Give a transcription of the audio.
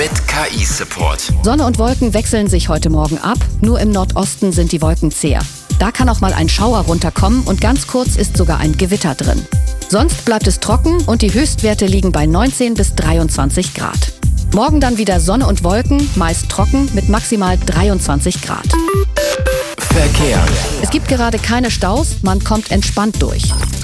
mit KI-Support. Sonne und Wolken wechseln sich heute Morgen ab. Nur im Nordosten sind die Wolken zäh. Da kann auch mal ein Schauer runterkommen und ganz kurz ist sogar ein Gewitter drin. Sonst bleibt es trocken und die Höchstwerte liegen bei 19 bis 23 Grad. Morgen dann wieder Sonne und Wolken, meist trocken mit maximal 23 Grad. Verkehr. Es gibt gerade keine Staus, man kommt entspannt durch.